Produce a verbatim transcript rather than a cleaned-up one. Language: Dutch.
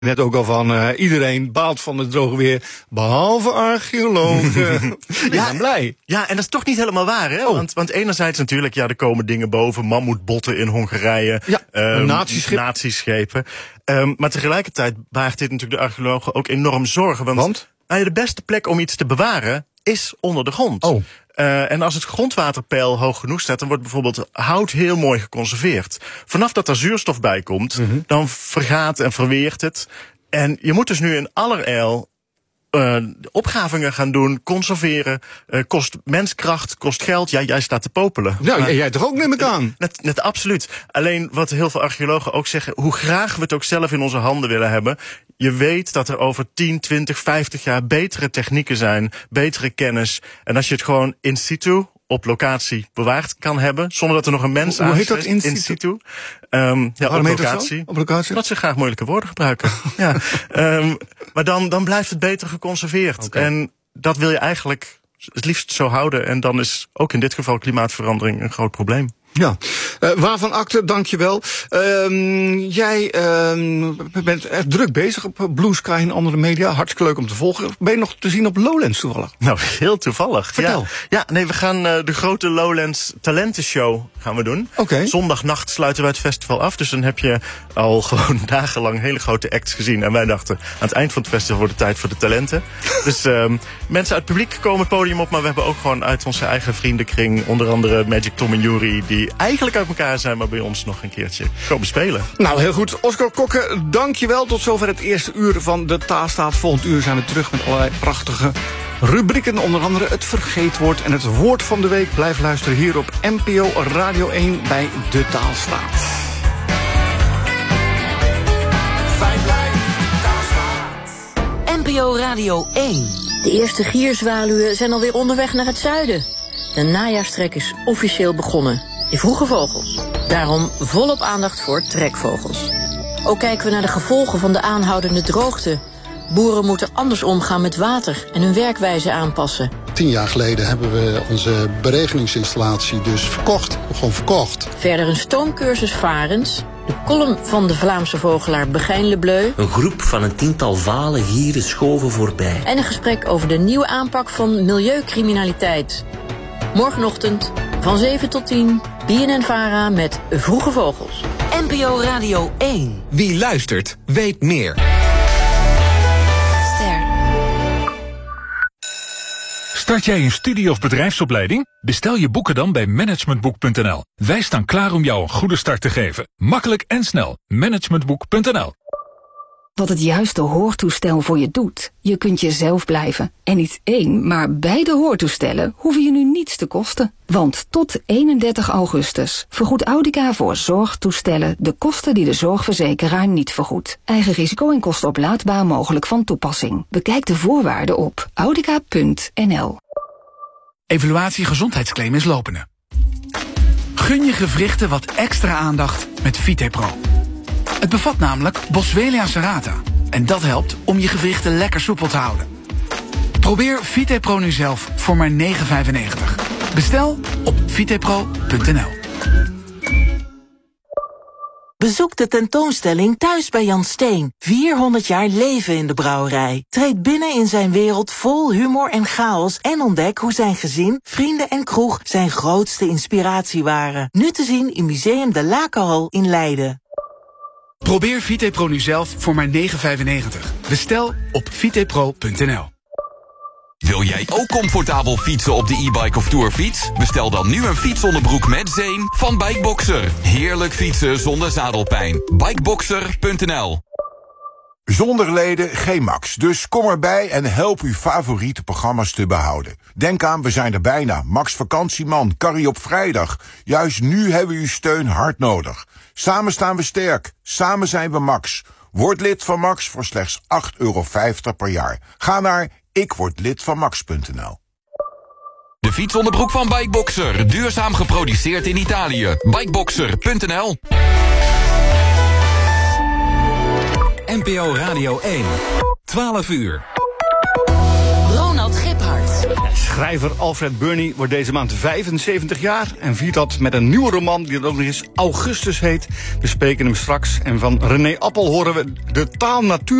Net ook al van uh, iedereen baalt van het droge weer, behalve archeologen. Ik ja, ben blij. Ja, en dat is toch niet helemaal waar, hè? Oh. Want, want enerzijds natuurlijk, ja, er komen dingen boven, mammoetbotten in Hongarije, Ja, um, een natieschip. natieschepen. Um, maar tegelijkertijd baart dit natuurlijk de archeologen ook enorm zorgen. Want, Want? Nou ja, de beste plek om iets te bewaren is onder de grond. Oh. Uh, en als het grondwaterpeil hoog genoeg staat, dan wordt bijvoorbeeld hout heel mooi geconserveerd. Vanaf dat er zuurstof bij komt, mm-hmm. dan vergaat en verweert het. En je moet dus nu in allerijl uh, opgravingen gaan doen, conserveren. Uh, kost menskracht, kost geld. Ja, jij staat te popelen. Ja, maar, jij toch ook, neem ik aan. Net, net absoluut. Alleen wat heel veel archeologen ook zeggen, hoe graag we het ook zelf in onze handen willen hebben, je weet dat er over tien, twintig, vijftig jaar betere technieken zijn, betere kennis. En als je het gewoon in situ, op locatie, bewaard kan hebben, zonder dat er nog een mens aan is. Hoe heet dat in situ? In situ. Um, ja, op locatie. op locatie. Dat ze graag moeilijke woorden gebruiken. ja. um, maar dan, dan blijft het beter geconserveerd. Okay. En dat wil je eigenlijk het liefst zo houden. En dan is ook in dit geval klimaatverandering een groot probleem. Ja, uh, waarvan akte, dankjewel. Um, jij um, bent echt druk bezig op Blue Sky en andere media. Hartstikke leuk om te volgen. Ben je nog te zien op Lowlands toevallig? Nou, heel toevallig. Vertel. Ja, ja nee, we gaan uh, de grote Lowlands Talentenshow gaan we doen. Oké. Okay. Zondagnacht sluiten wij het festival af. Dus dan heb je al gewoon dagenlang hele grote acts gezien. En wij dachten, aan het eind van het festival wordt het tijd voor de talenten. dus um, mensen uit het publiek komen het podium op. Maar we hebben ook gewoon uit onze eigen vriendenkring, onder andere Magic Tom en Jury, die eigenlijk uit elkaar zijn, maar bij ons nog een keertje komen spelen. Nou, heel goed. Oscar Kokke, dankjewel. Tot zover het eerste uur van de Taalstaat. Volgend uur zijn we terug met allerlei prachtige rubrieken. Onder andere het vergeetwoord en het woord van de week. Blijf luisteren hier op N P O Radio één bij de Taalstaat. N P O Radio één. De eerste gierzwaluwen zijn alweer onderweg naar het zuiden. De najaarstrek is officieel begonnen. In vroege vogels. Daarom volop aandacht voor trekvogels. Ook kijken we naar de gevolgen van de aanhoudende droogte. Boeren moeten anders omgaan met water en hun werkwijze aanpassen. Tien jaar geleden hebben we onze beregeningsinstallatie dus verkocht. Gewoon verkocht. Verder een stoomcursus varens. De column van de Vlaamse vogelaar Begijn Le Bleu. Een groep van een tiental vale gieren schoven voorbij. En een gesprek over de nieuwe aanpak van milieucriminaliteit. Morgenochtend van zeven tot tien, B N N Vara met Vroege Vogels. N P O Radio één. Wie luistert, weet meer. Ster. Start jij een studie- of bedrijfsopleiding? Bestel je boeken dan bij managementboek punt n l. Wij staan klaar om jou een goede start te geven. Makkelijk en snel. managementboek punt n l. Wat het juiste hoortoestel voor je doet. Je kunt jezelf blijven. En niet één, maar beide hoortoestellen hoeven je nu niets te kosten. Want tot eenendertig augustus vergoedt Audica voor zorgtoestellen de kosten die de zorgverzekeraar niet vergoedt. Eigen risico en kosten oplaadbaar mogelijk van toepassing. Bekijk de voorwaarden op audica punt n l. Evaluatie gezondheidsclaim is lopende. Gun je gewrichten wat extra aandacht met Vitepro. Het bevat namelijk Boswellia serrata. En dat helpt om je gewrichten lekker soepel te houden. Probeer Vitepro nu zelf voor maar negen vijfennegentig. Bestel op vitepro punt n l. Bezoek de tentoonstelling Thuis bij Jan Steen. vierhonderd jaar leven in de brouwerij. Treed binnen in zijn wereld vol humor en chaos en ontdek hoe zijn gezin, vrienden en kroeg zijn grootste inspiratie waren. Nu te zien in Museum de Lakenhal in Leiden. Probeer Vitepro nu zelf voor maar negen vijfennegentig. Bestel op vitepro punt n l. Wil jij ook comfortabel fietsen op de e-bike of tourfiets? Bestel dan nu een fietsonderbroek met zeem van Bikeboxer. Heerlijk fietsen zonder zadelpijn. Bikeboxer punt n l. Zonder leden geen Max, dus kom erbij en help uw favoriete programma's te behouden. Denk aan, we zijn er bijna. Max Vakantieman, Carrie op vrijdag. Juist nu hebben we uw steun hard nodig. Samen staan we sterk, samen zijn we Max. Word lid van Max voor slechts acht euro vijftig per jaar. Ga naar ik word lid van max punt n l. De fietsonderbroek van Bikeboxer, duurzaam geproduceerd in Italië. Bikeboxer punt n l. N P O Radio één. twaalf uur. Ronald Giphart. Schrijver Alfred Burney wordt deze maand vijfenzeventig jaar... en viert dat met een nieuwe roman die dan ook nog eens Augustus heet. We spreken hem straks. En van René Appel horen we de taal natuur